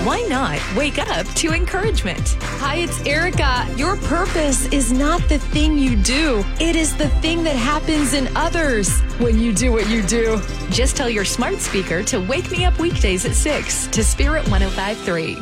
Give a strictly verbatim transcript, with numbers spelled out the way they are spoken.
why not wake up to encouragement? Hi, it's Erica. Your purpose is not the thing you do. It is the thing that happens in others when you do what you do. Just tell your smart speaker to wake me up weekdays at six to Spirit one oh five point three.